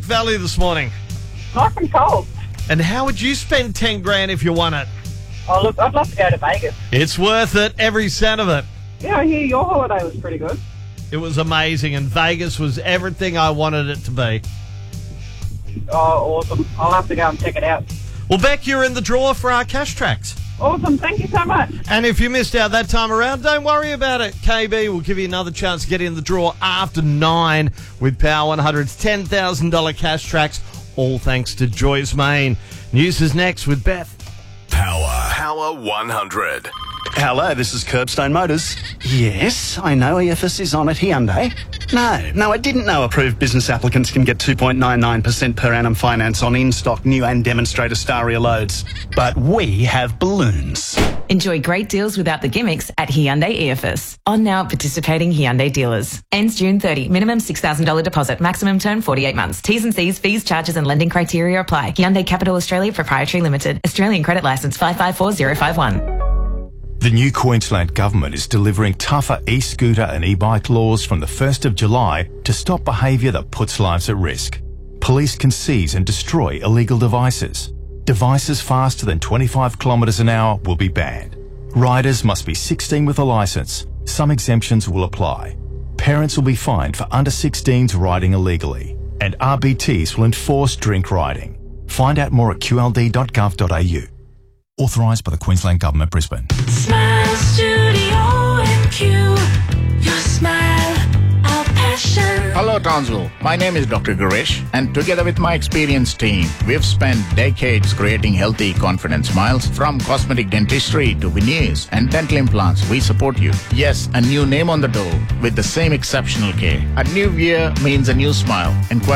Valley this morning? Nice and cold. And how would you spend 10 grand if you won it? Oh, look, I'd love to go to Vegas. It's worth it, every cent of it. Yeah, I hear your holiday was pretty good. It was amazing, and Vegas was everything I wanted it to be. Oh, awesome. I'll have to go and check it out. Well, Beck, you're in the draw for our cash tracks. Awesome. Thank you so much. And if you missed out that time around, don't worry about it. KB will give you another chance to get in the draw after 9 with Power 100's $10,000 cash tracks, all thanks to Joyce Main. News is next with Beth. Power 100. Hello, this is Curbstone Motors. Yes, I know EFS is on at Hyundai. No, I didn't know approved business applicants can get 2.99% per annum finance on in-stock new and demonstrator Staria loads. But we have balloons. Enjoy great deals without the gimmicks at Hyundai EFS. On now at participating Hyundai dealers. Ends June 30. Minimum $6,000 deposit. Maximum term 48 months. T's and C's, fees, charges and lending criteria apply. Hyundai Capital Australia Proprietary Limited. Australian Credit Licence 554051. The new Queensland Government is delivering tougher e-scooter and e-bike laws from the 1st of July to stop behaviour that puts lives at risk. Police can seize and destroy illegal devices. Devices faster than 25 kilometres an hour will be banned. Riders must be 16 with a licence. Some exemptions will apply. Parents will be fined for under 16s riding illegally. And RBTs will enforce drink riding. Find out more at qld.gov.au. Authorised by the Queensland Government, Brisbane. Smile Studio MQ. Your smile, our passion. Hello, Townsville. My name is Dr. Gurish, and together with my experienced team, we've spent decades creating healthy, confident smiles. From cosmetic dentistry to veneers and dental implants, we support you. Yes, a new name on the door with the same exceptional care. A new year means a new smile.